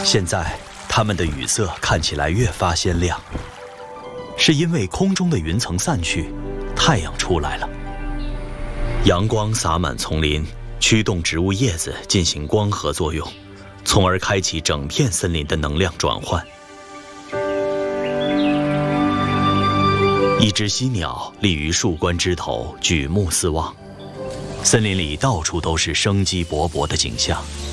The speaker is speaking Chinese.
现在它们的羽色看起来越发鲜亮，是因为空中的云层散去，太阳出来了。阳光洒满丛林，驱动植物叶子进行光合作用，从而开启整片森林的能量转换。一只犀鸟立于树冠枝头，举目四望，森林里到处都是生机勃勃的景象。